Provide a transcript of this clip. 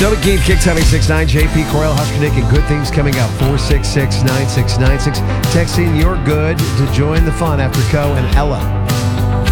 Toby Keith, Kick 76.9, JP Coyle, Husker Nick, and good things coming up. 466-9696. Text in you're good to join the fun after Co and Ella.